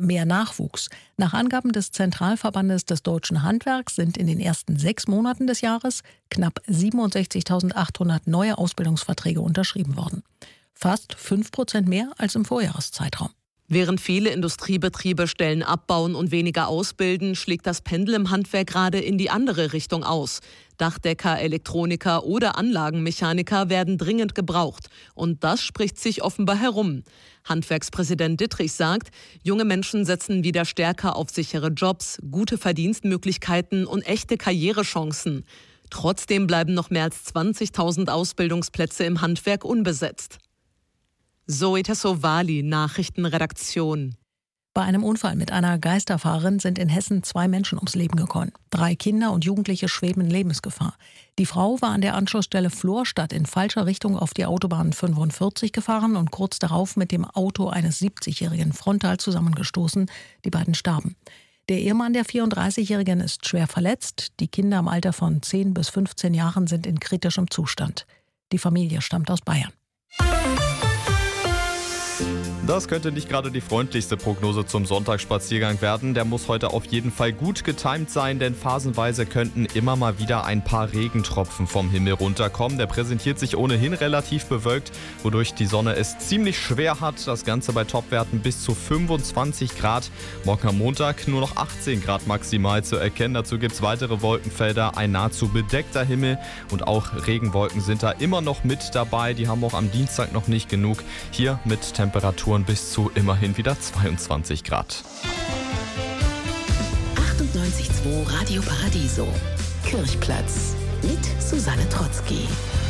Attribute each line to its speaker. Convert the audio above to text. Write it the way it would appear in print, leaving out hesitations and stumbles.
Speaker 1: mehr Nachwuchs. Nach Angaben des Zentralverbandes des deutschen Handwerks sind in den ersten 6 Monaten des Jahres knapp 67.800 neue Ausbildungsverträge unterschrieben worden. Fast 5% mehr als im Vorjahreszeitraum.
Speaker 2: Während viele Industriebetriebe Stellen abbauen und weniger ausbilden, schlägt das Pendel im Handwerk gerade in die andere Richtung aus. Dachdecker, Elektroniker oder Anlagenmechaniker werden dringend gebraucht. Und das spricht sich offenbar herum. Handwerkspräsident Dittrich sagt, junge Menschen setzen wieder stärker auf sichere Jobs, gute Verdienstmöglichkeiten und echte Karrierechancen. Trotzdem bleiben noch mehr als 20.000 Ausbildungsplätze im Handwerk unbesetzt. Zoe Tassovali, Nachrichtenredaktion.
Speaker 1: Bei einem Unfall mit einer Geisterfahrerin sind in Hessen 2 Menschen ums Leben gekommen. 3 Kinder und Jugendliche schweben in Lebensgefahr. Die Frau war an der Anschlussstelle Florstadt in falscher Richtung auf die Autobahn 45 gefahren und kurz darauf mit dem Auto eines 70-Jährigen frontal zusammengestoßen. Die beiden starben. Der Ehemann der 34-Jährigen ist schwer verletzt. Die Kinder im Alter von 10 bis 15 Jahren sind in kritischem Zustand. Die Familie stammt aus Bayern.
Speaker 3: Das könnte nicht gerade die freundlichste Prognose zum Sonntagsspaziergang werden. Der muss heute auf jeden Fall gut getimt sein, denn phasenweise könnten immer mal wieder ein paar Regentropfen vom Himmel runterkommen. Der präsentiert sich ohnehin relativ bewölkt, wodurch die Sonne es ziemlich schwer hat. Das Ganze bei Topwerten bis zu 25 Grad. Morgen am Montag nur noch 18 Grad maximal zu erkennen. Dazu gibt es weitere Wolkenfelder, ein nahezu bedeckter Himmel und auch Regenwolken sind da immer noch mit dabei. Die haben auch am Dienstag noch nicht genug. Hier mit Temperaturen bis zu immerhin wieder 22 Grad.
Speaker 4: 98.2 Radio Paradiso. Kirchplatz mit Susanne Trotzki.